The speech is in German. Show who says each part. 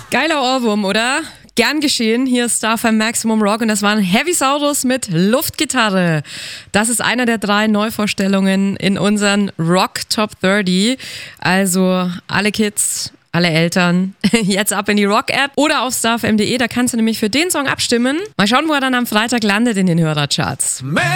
Speaker 1: Geiler Ohrwurm, oder? Gern geschehen, hier ist StarFM Maximum Rock und das waren Heavy Saurus mit Luftgitarre. Das ist einer der 3 Neuvorstellungen in unseren Rock Top 30. Also alle Kids, alle Eltern, jetzt ab in die Rock-App oder auf starfm.de, da kannst du nämlich für den Song abstimmen. Mal schauen, wo er dann am Freitag landet in den Hörercharts.